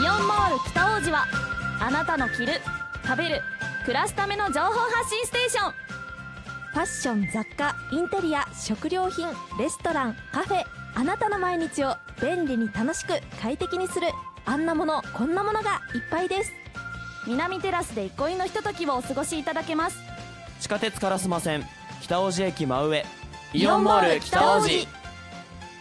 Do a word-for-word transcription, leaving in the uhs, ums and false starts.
イオンモール北王子はあなたの着る、食べる、暮らすための情報発信ステーション。ファッション、雑貨、インテリア、食料品、レストラン、カフェ、あなたの毎日を便利に楽しく快適にする、あんなものこんなものがいっぱいです。南テラスで憩いのひとときをお過ごしいただけます。 地下鉄烏丸線北大路駅真上、イオンモール北大路。